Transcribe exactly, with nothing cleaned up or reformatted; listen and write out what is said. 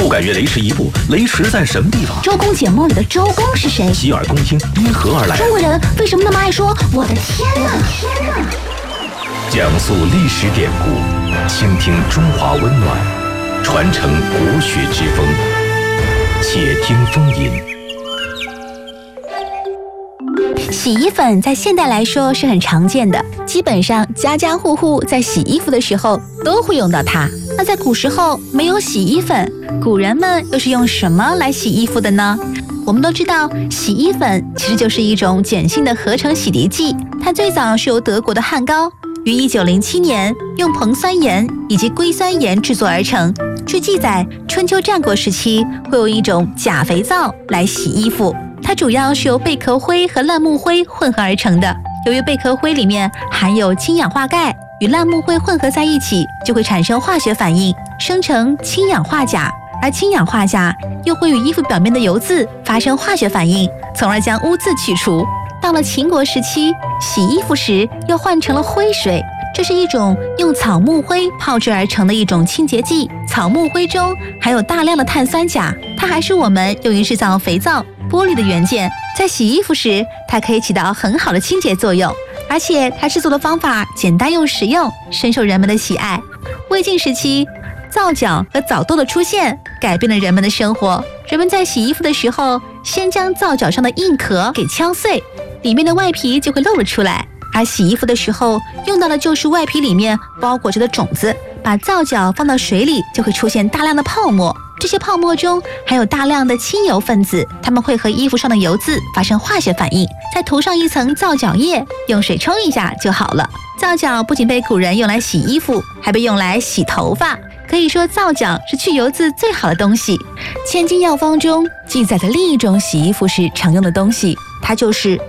不敢越雷池一步，雷池在什么地方？ 周公解梦里的周公是谁？ 洗耳恭听，因何而来？ 中国人为什么那么爱说我的天哪？天哪！ 讲述历史典故，倾听中华温暖，传承国学之风。且听风吟。 洗衣粉在现代来说是很常见的，基本上家家户户在洗衣服的时候都会用到它。那在古时候没有洗衣粉，古人们又是用什么来洗衣服的呢？我们都知道，洗衣粉其实就是一种碱性的合成洗涤剂，它最早是由德国的汉高于一九零七年用硼酸盐以及硅酸盐制作而成。据记载，春秋战国时期会用一种钾肥皂来洗衣服，它主要是由贝壳灰和烂木灰混合而成的。由于贝壳灰里面含有氢氧化钙，与烂木灰混合在一起，就会产生化学反应，生成氢氧化钾，而氢氧化钾又会与衣服表面的油渍发生化学反应，从而将污渍去除。到了秦国时期，洗衣服时又换成了灰水，这是一种用草木灰泡制而成的一种清洁剂。草木灰中含有大量的碳酸钾，它还是我们用于制造肥皂、玻璃的原件。在洗衣服时，它可以起到很好的清洁作用，而且它制作的方法简单又实用，深受人们的喜爱。魏晋时期，皂角和枣豆的出现改变了人们的生活。人们在洗衣服的时候，先将皂角上的硬壳给敲碎，里面的外皮就会露了出来。而洗衣服的时候用到的就是外皮里面包裹着的种子，把皂角放到水里，就会出现大量的泡沫。这些泡沫中含有大量的清油分子，它们会和衣服上的油渍发生化学反应，再涂上一层皂角液，用水冲一下就好了。皂角不仅被古人用来洗衣服，还被用来洗头发。可以说皂角是去油渍最好的东西。千金药方中记载的另一种洗衣服时常用的东西，它就是